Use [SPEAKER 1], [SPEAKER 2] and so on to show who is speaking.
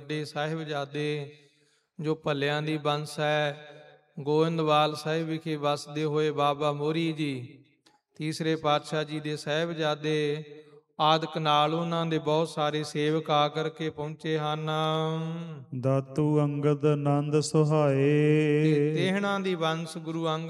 [SPEAKER 1] ਵੱਡੇ ਸਾਹਿਬਜ਼ਾਦੇ ਜੋ ਭੱਲਿਆਂ ਦੀ ਬੰਸ ਹੈ, ਗੋਇੰਦਵਾਲ ਸਾਹਿਬ ਵਿਖੇ ਵਸਦੇ ਹੋਏ ਬਾਬਾ ਮੋਹਰੀ ਜੀ, ਤੀਸਰੇ ਪਾਤਸ਼ਾਹ ਜੀ ਦੇ ਸਾਹਿਬਜ਼ਾਦੇ ਆਦਿਕ ਨਾਲ ਉਹਨਾਂ ਦੇ ਬਹੁਤ ਸਾਰੇ ਸੇਵਕ ਆ ਕਰਕੇ ਪਹੁੰਚੇ ਹਨ।
[SPEAKER 2] ਦਾਤੂ ਅੰਗਦ ਆਨੰਦ ਸੁਹਾਏ।
[SPEAKER 1] ਤੇ ਤੇਹਣਾ ਦੀ ਬੰਸ ਗੁਰੂ ਅੰਗਦ